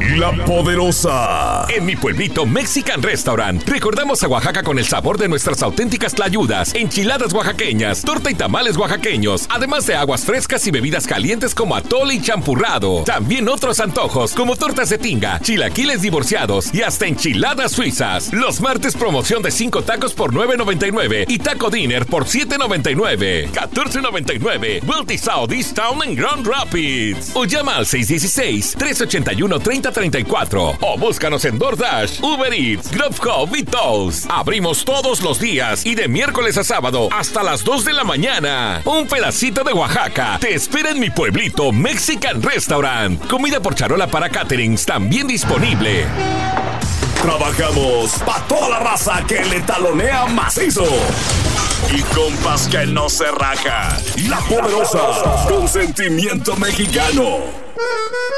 La Poderosa. En mi pueblito Mexican Restaurant, recordamos a Oaxaca con el sabor de nuestras auténticas tlayudas, enchiladas oaxaqueñas, torta y tamales oaxaqueños, además de aguas frescas y bebidas calientes como atole y champurrado. También otros antojos como tortas de tinga, chilaquiles divorciados y hasta enchiladas suizas. Los martes promoción de 5 tacos por $9.99 y taco dinner por $7.99. $14.99. Wealthy South East Town en Grand Rapids. O llama al 616-381-3034. O búscanos en DoorDash, Uber Eats, Grubhub y Toast. Abrimos todos los días y de miércoles a sábado hasta las 2 de la mañana. Un pedacito de Oaxaca te espera en mi pueblito Mexican Restaurant. Comida por charola para caterings también disponible. Trabajamos para toda la raza que le talonea macizo. Y compas que no se rajan. La Poderosa, con sentimiento mexicano.